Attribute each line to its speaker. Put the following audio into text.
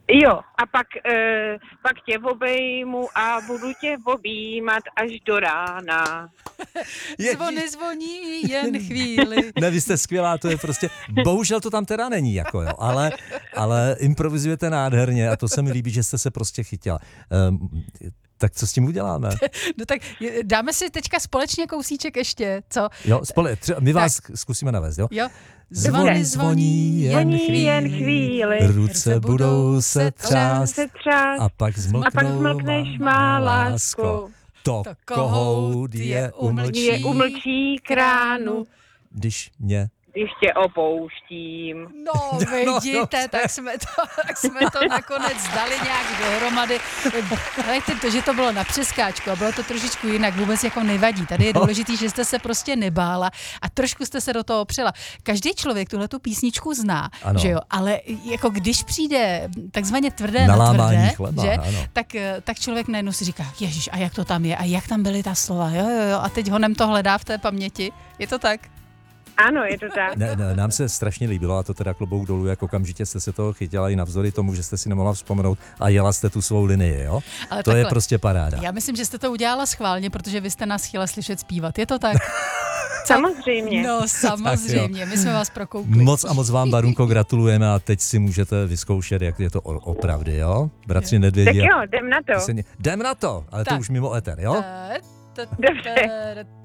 Speaker 1: Jo, a pak tě obejmu a budu tě objímat až do rána.
Speaker 2: Zvony zvoní jen chvíli.
Speaker 3: Ne, vy jste skvělá, to je prostě, bohužel to tam teda není, jako jo, ale improvizujete nádherně a to se mi líbí, že jste se prostě chytila. Tak co s tím uděláme?
Speaker 2: No tak dáme si teďka společně kousíček ještě, co?
Speaker 3: Jo, my vás zkusíme navést, jo?
Speaker 2: Jo.
Speaker 3: Zvony zvoní jen
Speaker 1: chvíli.
Speaker 3: Ruce budou se třást a pak
Speaker 1: zmlkneš má lásko.
Speaker 3: To kohout je
Speaker 1: umlčí kránu,
Speaker 3: když
Speaker 1: tě opouštím.
Speaker 2: No, vidíte, tak jsme to nakonec dali nějak dohromady. Hledajte, to, že to bylo na přeskáčku a bylo to trošičku jinak, vůbec jako nevadí. Tady je důležitý, že jste se prostě nebála a trošku jste se do toho opřela. Každý člověk tuhletu písničku zná, ano. Že jo, ale jako když přijde takzvaně tvrdé na tvrdé,
Speaker 3: chleba,
Speaker 2: že? Tak člověk najednou si říká, ježiš, a jak to tam je, a jak tam byly ta slova, jo, a teď honem to hledá v té paměti. Je to tak?
Speaker 1: Ano, je to tak.
Speaker 3: Ne, nám se strašně líbilo a to teda klobouk dolů, jak okamžitě jste se toho chytila i navzdory tomu, že jste si nemohla vzpomenout a jela jste tu svou linii, jo?
Speaker 2: Ale
Speaker 3: to takhle, je prostě paráda.
Speaker 2: Já myslím, že jste to udělala schválně, protože vy jste nás chtěla slyšet zpívat. Je to tak?
Speaker 1: Samozřejmě.
Speaker 2: No, samozřejmě. My jsme vás prokoukli.
Speaker 3: Moc vám, Barunko, gratulujeme a teď si můžete vyzkoušet, jak je to opravdu, jo? Bratři Nedvědí.
Speaker 1: Tak jo, jdem na to.
Speaker 3: Jdem na to, ale tak. To už mimo éter, jo?
Speaker 1: Dobře.